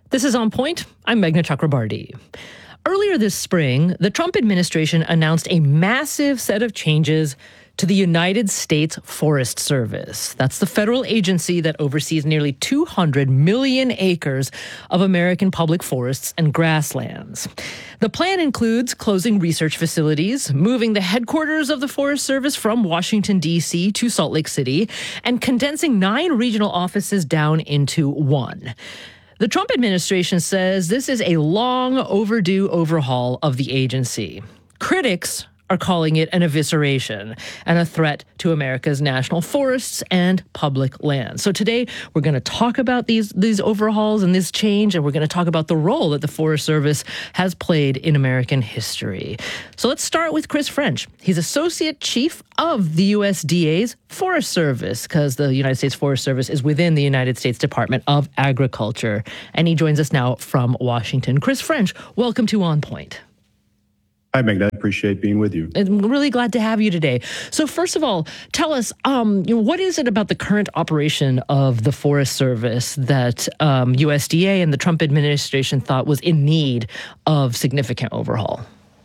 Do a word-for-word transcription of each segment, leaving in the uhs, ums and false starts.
This is On Point. I'm Meghna Chakrabarti. Earlier this spring, the Trump administration announced a massive set of changes to the United States Forest Service. That's the federal agency that oversees nearly two hundred million acres of American public forests and grasslands. The plan includes closing research facilities, moving the headquarters of the Forest Service from Washington, D C to Salt Lake City, and condensing nine regional offices down into one. The Trump administration says this is a long overdue overhaul of the agency. Critics are calling it an evisceration and a threat to America's national forests and public lands. So today we're going to talk about these these overhauls and this change, and we're going to talk about the role that the Forest Service has played in American history. So let's start with Chris French. He's Associate Chief of the U S D A's Forest Service, because the United States Forest Service is within the United States Department of Agriculture. And he joins us now from Washington. Chris French, welcome to On Point. Hi, Meghna. I appreciate being with you. I'm really glad to have you today. So first of all, tell us, um, you know, what is it about the current operation of the Forest Service that um, U S D A and the Trump administration thought was in need of significant overhaul?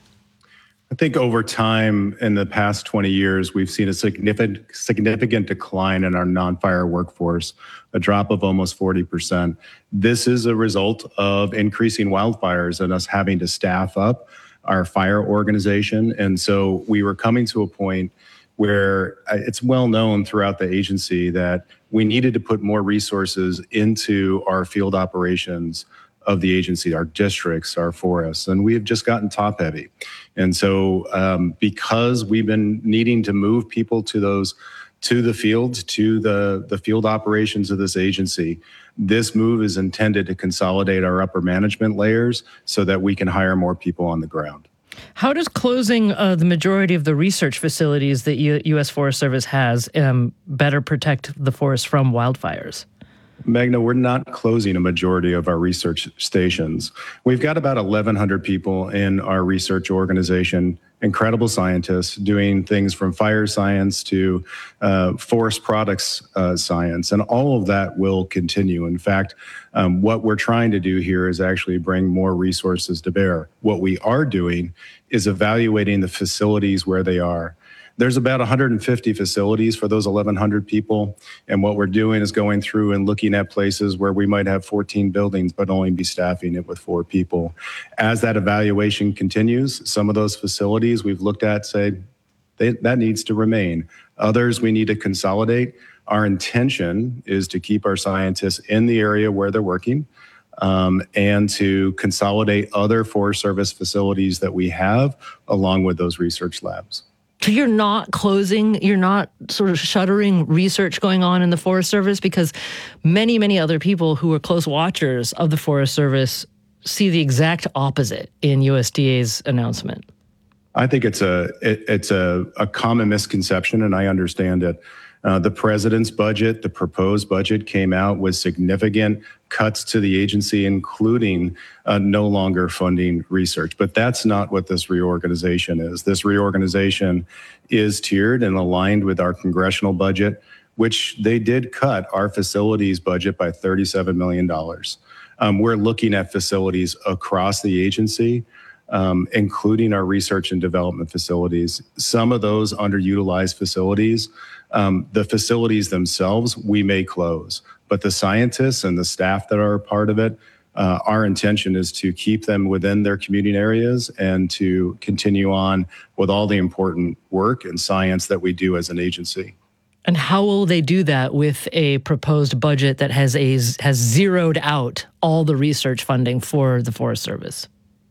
I think over time, in the past twenty years, we've seen a significant significant decline in our non-fire workforce, a drop of almost forty percent. This is a result of increasing wildfires and us having to staff up our fire organization. And so we were coming to a point where it's well known throughout the agency that we needed to put more resources into our field operations of the agency, our districts, our forests, and we have just gotten top heavy. And so um, because we've been needing to move people to those to the field, to the, the field operations of this agency, this move is intended to consolidate our upper management layers so that we can hire more people on the ground. How does closing uh, the majority of the research facilities that U- U.S. Forest Service has um, better protect the forest from wildfires? Meghna, we're not closing a majority of our research stations. We've got about eleven hundred people in our research organization, incredible scientists doing things from fire science to uh, forest products uh, science, and all of that will continue. In fact, um, what we're trying to do here is actually bring more resources to bear. What we are doing is evaluating the facilities where they are. There's about one hundred fifty facilities for those eleven hundred people. And what we're doing is going through and looking at places where we might have fourteen buildings, but only be staffing it with four people. As that evaluation continues, some of those facilities we've looked at say they, that needs to remain. Others we need to consolidate. Our intention is to keep our scientists in the area where they're working, um, and to consolidate other Forest Service facilities that we have along with those research labs. So you're not closing, you're not sort of shuttering research going on in the Forest Service, because many, many other people who are close watchers of the Forest Service see the exact opposite in U S D A's announcement. I think it's a it, it's a, a common misconception, and I understand it. Uh, the president's budget, the proposed budget, came out with significant cuts to the agency, including uh, no longer funding research. But that's not what this reorganization is. This reorganization is tiered and aligned with our congressional budget, which they did cut our facilities budget by thirty-seven million dollars. Um, we're looking at facilities across the agency, Um, including our research and development facilities. Some of those underutilized facilities, um, the facilities themselves, we may close, but the scientists and the staff that are a part of it, uh, our intention is to keep them within their commuting areas and to continue on with all the important work and science that we do as an agency. And how will they do that with a proposed budget that has a has zeroed out all the research funding for the Forest Service?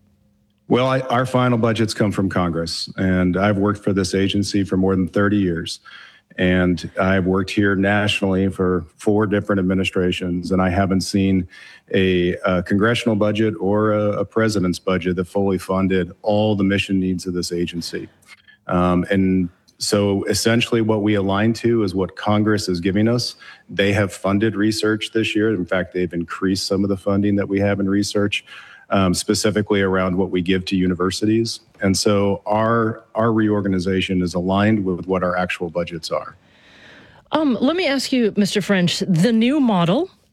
Well, I, our final budgets come from Congress, and I've worked for this agency for more than thirty years. And I've worked here nationally for four different administrations, and I haven't seen a, a congressional budget or a, a president's budget that fully funded all the mission needs of this agency. Um, and so essentially what we align to is what Congress is giving us. They have funded research this year. In fact, they've increased some of the funding that we have in research. Um, specifically around what we give to universities. And so our our reorganization is aligned with what our actual budgets are. Um, let me ask you, Mister French, the new model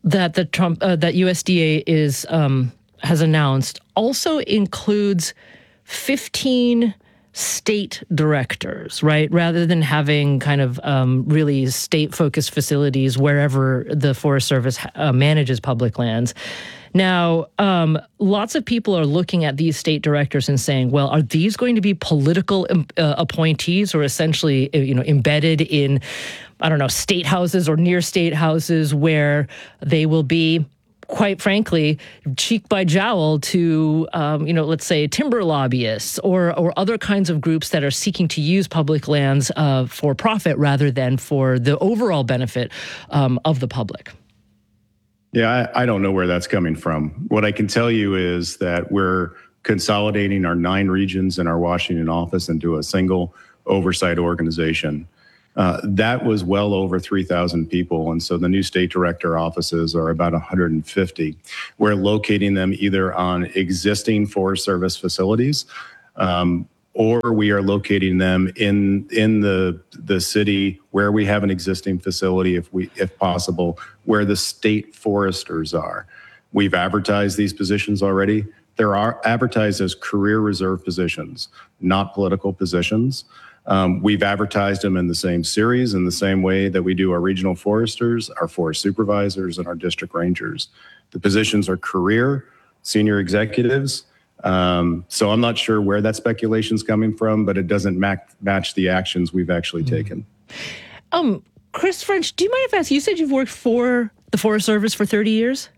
that the Trump uh, that U S D A is um, has announced also includes fifteen state directors, right? Rather than having kind of um, really state-focused facilities wherever the Forest Service uh, manages public lands. Now, um, lots of people are looking at these state directors and saying, well, are these going to be political uh, appointees or essentially, you know, embedded in, I don't know, state houses or near state houses where they will be, quite frankly, cheek by jowl to, um, you know, let's say timber lobbyists or or other kinds of groups that are seeking to use public lands uh, for profit rather than for the overall benefit um, of the public? Yeah, I, I don't know where that's coming from. What I can tell you is that we're consolidating our nine regions in our Washington office into a single oversight organization. Uh, that was well over three thousand people. And so the new state director offices are about one hundred fifty. We're locating them either on existing Forest Service facilities, um, or we are locating them in in the the city where we have an existing facility, if we if possible, where the state foresters are. We've advertised these positions already. There are advertised as career reserve positions, not political positions. Um, we've advertised them in the same series, in the same way that we do our regional foresters, our forest supervisors, and our district rangers. The positions are career, senior executives. Um, so I'm not sure where that speculation is coming from, but it doesn't mac- match the actions we've actually mm-hmm. taken. Um, Chris French, do you mind if I ask, you said you've worked for the Forest Service for thirty years?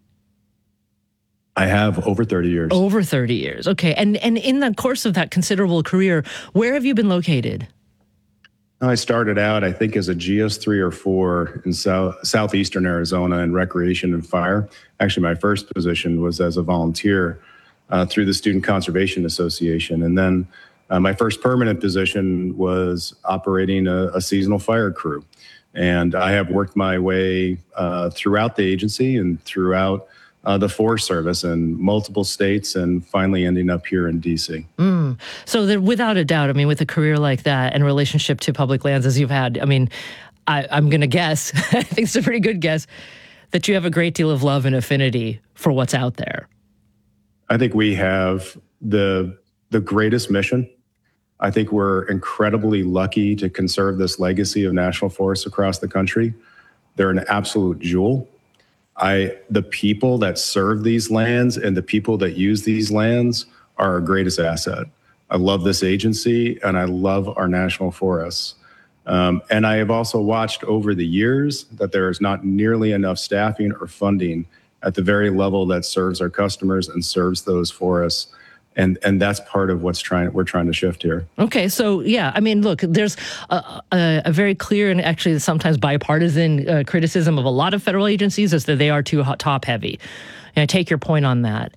I have over thirty years. Over thirty years. Okay. And and in the course of that considerable career, where have you been located? I started out, I think, as a G S three or four in south, southeastern Arizona in recreation and fire. Actually, my first position was as a volunteer uh, through the Student Conservation Association. And then uh, my first permanent position was operating a, a seasonal fire crew. And I have worked my way uh, throughout the agency and throughout Uh, the Forest Service in multiple states and finally ending up here in D C. Mm. So that without a doubt, I mean, with a career like that and relationship to public lands as you've had, I mean, I, I'm going to guess, I think it's a pretty good guess, that you have a great deal of love and affinity for what's out there. I think we have the the greatest mission. I think we're incredibly lucky to conserve this legacy of national forests across the country. They're an absolute jewel. I, the people that serve these lands and the people that use these lands are our greatest asset. I love this agency and I love our national forests. Um, and I have also watched over the years that there is not nearly enough staffing or funding at the very level that serves our customers and serves those forests. And and that's part of what's trying we're trying to shift here. Okay, so yeah, I mean, look, there's a, a, a very clear and actually sometimes bipartisan uh, criticism of a lot of federal agencies as that they are too top heavy. And I take your point on that.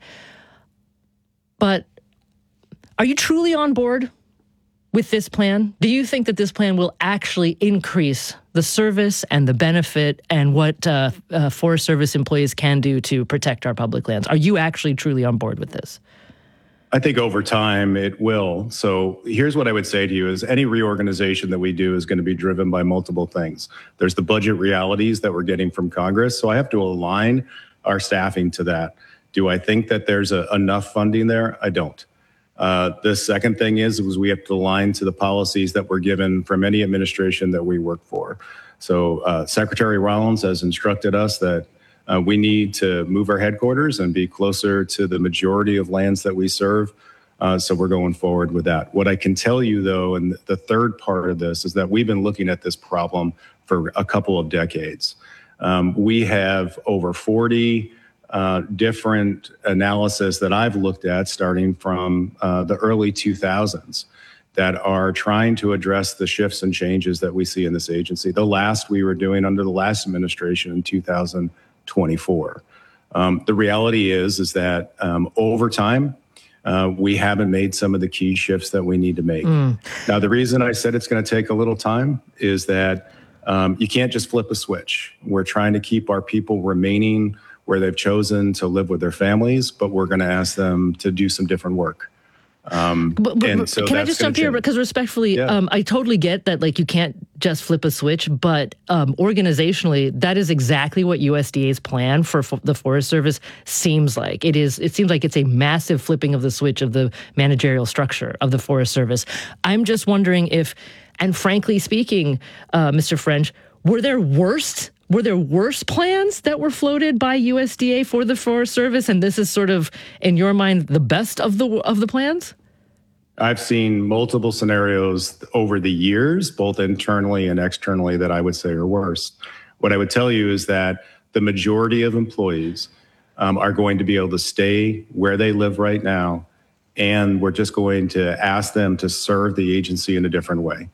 But are you truly on board with this plan? Do you think that this plan will actually increase the service and the benefit and what uh, uh, Forest Service employees can do to protect our public lands? Are you actually truly on board with this? I think over time it will. So here's what I would say to you is any reorganization that we do is going to be driven by multiple things. There's the budget realities that we're getting from Congress. So I have to align our staffing to that. Do I think that there's a, enough funding there? I don't. Uh, the second thing is, is we have to align to the policies that we're given from any administration that we work for. So uh, Secretary Rollins has instructed us that Uh, we need to move our headquarters and be closer to the majority of lands that we serve. Uh, so we're going forward with that. What I can tell you, though, and the third part of this is that we've been looking at this problem for a couple of decades. Um, we have over forty uh, different analysis that I've looked at starting from uh, the early two thousands that are trying to address the shifts and changes that we see in this agency. The last we were doing under the last administration in two thousand twenty-four. Um, the reality is, is that um, over time, uh, we haven't made some of the key shifts that we need to make. Mm. Now, the reason I said it's going to take a little time is that um, you can't just flip a switch. We're trying to keep our people remaining where they've chosen to live with their families, but we're going to ask them to do some different work. Um, but, but, and so can I that's just gonna jump here? change. Because respectfully, Yeah. um, I totally get that, like, you can't just flip a switch, but um, organizationally, that is exactly what U S D A's plan for f- the Forest Service seems like. It is. It seems like it's a massive flipping of the switch of the managerial structure of the Forest Service. I'm just wondering if, and frankly speaking, uh, Mister French, were there worse Were there worse plans that were floated by U S D A for the Forest Service, and this is sort of, in your mind, the best of the of the plans? I've seen multiple scenarios over the years, both internally and externally, that I would say are worse. What I would tell you is that the majority of employees um, are going to be able to stay where they live right now, and we're just going to ask them to serve the agency in a different way.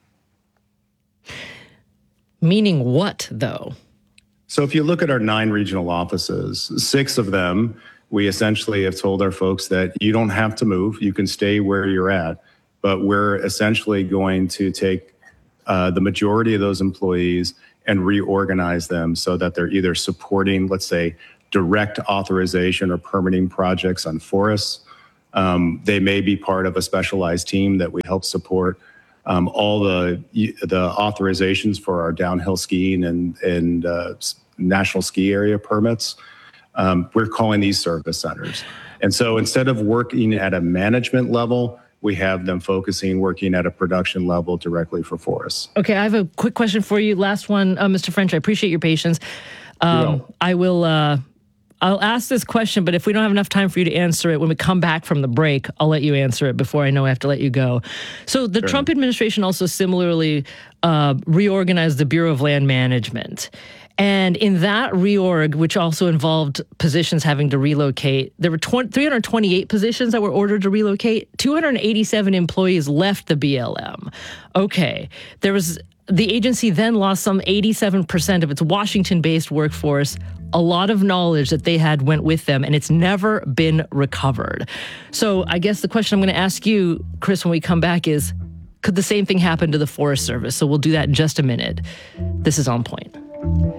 Meaning what, though? So if you look at our nine regional offices, six of them, we essentially have told our folks that you don't have to move. You can stay where you're at. But we're essentially going to take uh, the majority of those employees and reorganize them so that they're either supporting, let's say, direct authorization or permitting projects on forests. Um, they may be part of a specialized team that we help support Um, all the the authorizations for our downhill skiing and and uh, national ski area permits. Um, we're calling these service centers. And so instead of working at a management level, we have them focusing, working at a production level directly for forests. Okay, I have a quick question for you. Last one, uh, Mister French. I appreciate your patience. Um, I will. Uh, I'll ask this question, but if we don't have enough time for you to answer it when we come back from the break, I'll let you answer it before I know I have to let you go. So the Sure. Trump administration also similarly uh, reorganized the Bureau of Land Management. And in that reorg, which also involved positions having to relocate, there were three hundred twenty-eight positions that were ordered to relocate. two hundred eighty-seven employees left the B L M. Okay, there was the agency then lost some eighty-seven percent of its Washington-based workforce. A lot of knowledge that they had went with them, and it's never been recovered. So I guess the question I'm going to ask you, Chris, when we come back is, could the same thing happen to the Forest Service? So we'll do that in just a minute. This is On Point.